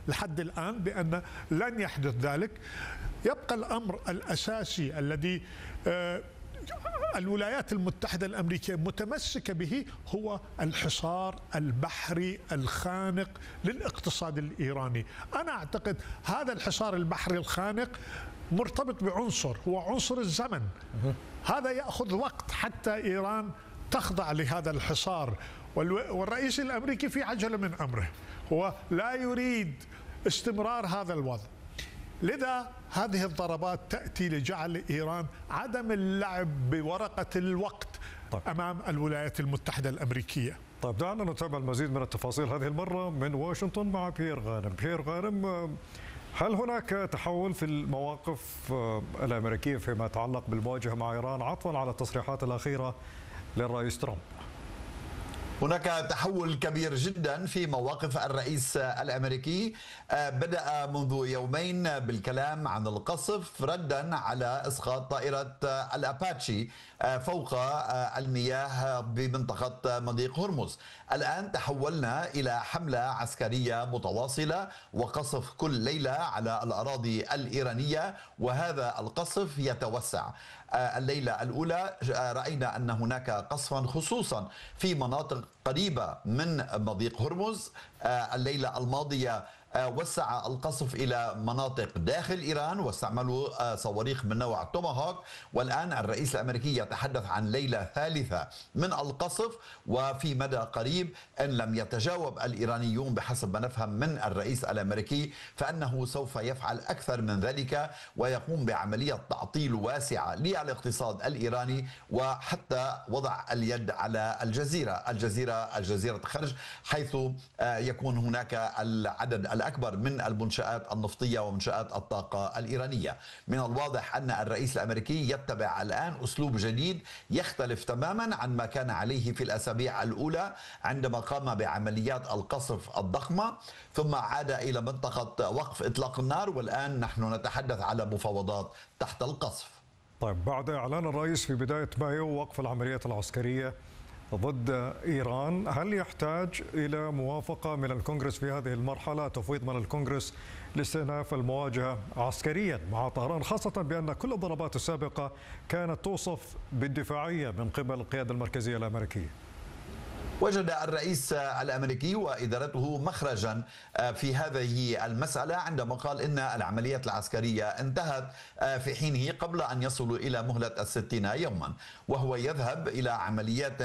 لحد الآن بأن لن يحدث ذلك. يبقى الأمر الأساسي الذي الولايات المتحدة الأمريكية متمسكة به هو الحصار البحري الخانق للاقتصاد الإيراني. أنا أعتقد هذا الحصار البحري الخانق مرتبط بعنصر هو عنصر الزمن. هذا يأخذ وقت حتى إيران تخضع لهذا الحصار، والرئيس الأمريكي في عجلة من أمره، هو لا يريد استمرار هذا الوضع. لذا هذه الضربات تأتي لجعل إيران عدم اللعب بورقة الوقت أمام الولايات المتحدة الأمريكية. طيب دعنا نتابع المزيد من التفاصيل هذه المرة من واشنطن مع بيير غانم. بيير غانم، هل هناك تحول في المواقف الأمريكية فيما يتعلق بالمواجهة مع إيران عطفا على التصريحات الأخيرة للرئيس ترامب؟ هناك تحول كبير جدا في مواقف الرئيس الأمريكي. بدأ منذ يومين بالكلام عن القصف ردا على إسقاط طائرة الأباتشي فوق المياه بمنطقة مضيق هرمز. الآن تحولنا إلى حملة عسكرية متواصلة وقصف كل ليلة على الأراضي الإيرانية، وهذا القصف يتوسع. الليلة الأولى رأينا أن هناك قصفا خصوصا في مناطق قريبة من مضيق هرمز. الليلة الماضية وسع القصف إلى مناطق داخل إيران واستعملوا صواريخ من نوع توماهوك، والآن الرئيس الأمريكي يتحدث عن ليلة ثالثة من القصف، وفي مدى قريب إن لم يتجاوب الإيرانيون بحسب ما نفهم من الرئيس الأمريكي فإنه سوف يفعل أكثر من ذلك ويقوم بعملية تعطيل واسعة للاقتصاد الإيراني، وحتى وضع اليد على الجزيرة خرج، حيث يكون هناك العدد الأكبر من المنشآت النفطية ومنشآت الطاقة الإيرانية. من الواضح أن الرئيس الأمريكي يتبع الآن أسلوب جديد يختلف تماما عن ما كان عليه في الأسابيع الأولى عندما قام بعمليات القصف الضخمة، ثم عاد إلى منطقة وقف إطلاق النار، والآن نحن نتحدث على مفاوضات تحت القصف. طيب بعد إعلان الرئيس في بداية مايو وقف العمليات العسكرية ضد إيران، هل يحتاج إلى موافقة من الكونغرس في هذه المرحلة، تفويض من الكونغرس لاستئناف المواجهة عسكريا مع طهران، خاصة بأن كل الضربات السابقة كانت توصف بالدفاعية من قبل القيادة المركزية الأمريكية؟ وجد الرئيس الأمريكي وإدارته مخرجا في هذه المسألة عندما قال إن العمليات العسكرية انتهت في حينه قبل أن يصلوا إلى مهلة 60 يوما، وهو يذهب إلى عمليات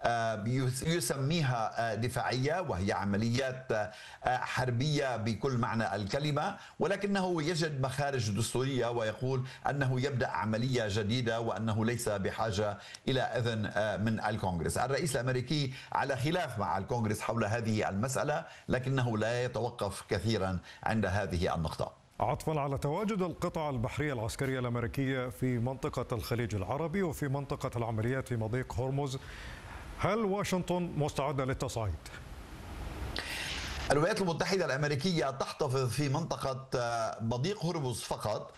يسميها دفاعية وهي عمليات حربية بكل معنى الكلمة، ولكنه يجد مخارج دستورية ويقول أنه يبدأ عملية جديدة وأنه ليس بحاجة إلى إذن من الكونغرس. الرئيس الأمريكي على خلاف مع الكونغرس حول هذه المسألة، لكنه لا يتوقف كثيرا عند هذه النقطة. عطفا على تواجد القطع البحرية العسكرية الأمريكية في منطقة الخليج العربي وفي منطقة العمليات في مضيق هرمز، هل واشنطن مستعدة للتصعيد؟ الولايات المتحدة الأمريكية تحتفظ في منطقة مضيق هرمز فقط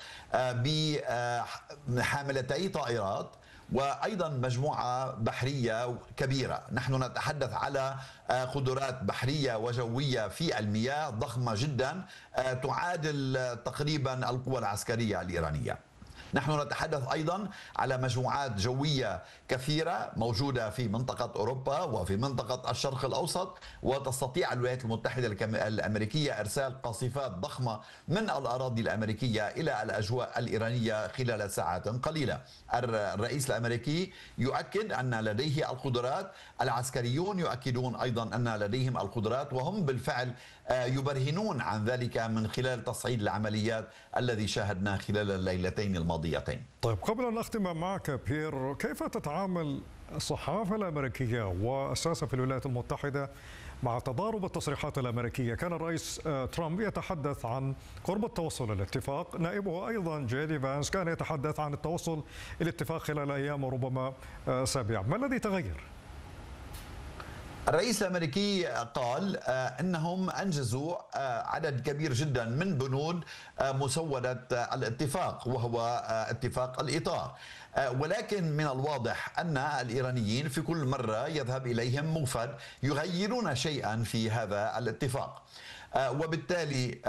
بحاملتي طائرات وأيضا مجموعة بحرية كبيرة. نحن نتحدث على قدرات بحرية وجوية في المياه ضخمة جدا تعادل تقريبا القوى العسكرية الإيرانية. نحن نتحدث أيضا على مجموعات جوية كثيرة موجودة في منطقة أوروبا وفي منطقة الشرق الأوسط، وتستطيع الولايات المتحدة الأمريكية إرسال قاصفات ضخمة من الأراضي الأمريكية إلى الأجواء الإيرانية خلال ساعات قليلة. الرئيس الأمريكي يؤكد أن لديه القدرات، العسكريون يؤكدون أيضا أن لديهم القدرات، وهم بالفعل يبرهنون عن ذلك من خلال تصعيد العمليات الذي شاهدناه خلال الليلتين الماضيتين. طيب قبل أن أختم معك بيير، كيف تتعامل الصحافة الأمريكية وأساسا في الولايات المتحدة مع تضارب التصريحات الأمريكية؟ كان الرئيس ترامب يتحدث عن قرب التوصل إلى اتفاق، نائبه أيضا جيدي فانس كان يتحدث عن التوصل إلى اتفاق خلال أيام وربما أسابيع. ما الذي تغير؟ الرئيس الأمريكي قال أنهم أنجزوا عدد كبير جدا من بنود مسودة الاتفاق وهو اتفاق الإطار، ولكن من الواضح أن الإيرانيين في كل مرة يذهب إليهم موفد يغيرون شيئا في هذا الاتفاق، وبالتالي